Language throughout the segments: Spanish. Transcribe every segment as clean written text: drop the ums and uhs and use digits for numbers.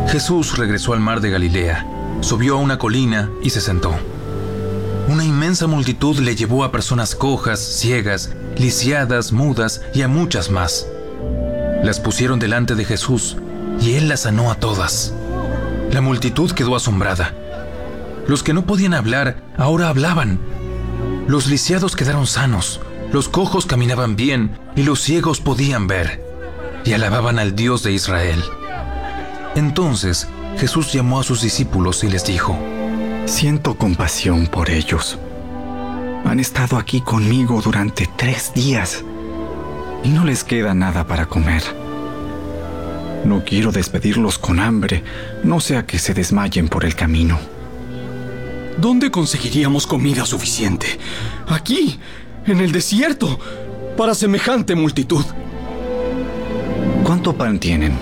Jesús regresó al mar de Galilea, subió a una colina y se sentó. Una inmensa multitud le llevó a personas cojas, ciegas, lisiadas, mudas y a muchas más. Las pusieron delante de Jesús y él las sanó a todas. La multitud quedó asombrada. Los que no podían hablar ahora hablaban. Los lisiados quedaron sanos, los cojos caminaban bien y los ciegos podían ver, y alababan al Dios de Israel. Entonces Jesús llamó a sus discípulos y les dijo: Siento compasión por ellos. Han estado aquí conmigo durante 3 días y no les queda nada para comer. No quiero despedirlos con hambre, no sea que se desmayen por el camino. ¿Dónde conseguiríamos comida suficiente? Aquí, en el desierto, para semejante multitud. ¿Cuánto pan tienen?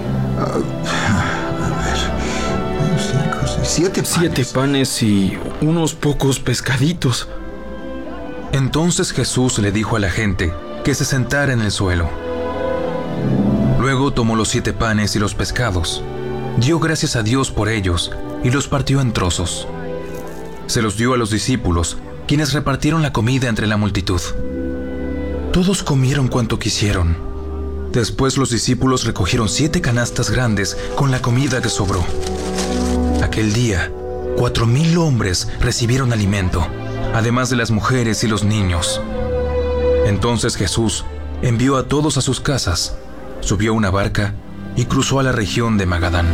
7 panes y unos pocos pescaditos. Entonces Jesús le dijo a la gente que se sentara en el suelo. Luego tomó los 7 panes y los pescados, dio gracias a Dios por ellos y los partió en trozos. Se los dio a los discípulos, quienes repartieron la comida entre la multitud. Todos comieron cuanto quisieron. Después los discípulos recogieron 7 canastas grandes con la comida que sobró. Aquel día, 4,000 hombres recibieron alimento, además de las mujeres y los niños. Entonces Jesús envió a todos a sus casas, subió a una barca y cruzó a la región de Magadán.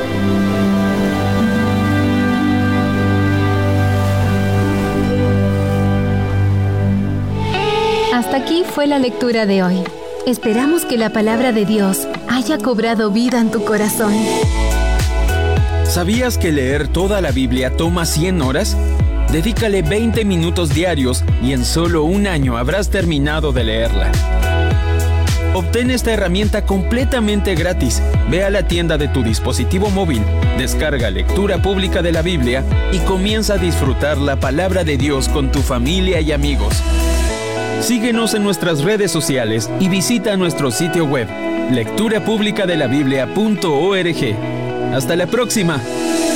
Hasta aquí fue la lectura de hoy. Esperamos que la palabra de Dios haya cobrado vida en tu corazón. ¿Sabías que leer toda la Biblia toma 100 horas? Dedícale 20 minutos diarios y en solo un año habrás terminado de leerla. Obtén esta herramienta completamente gratis. Ve a la tienda de tu dispositivo móvil, descarga Lectura Pública de la Biblia y comienza a disfrutar la palabra de Dios con tu familia y amigos. Síguenos en nuestras redes sociales y visita nuestro sitio web, lecturapublicadelabiblia.org. ¡Hasta la próxima!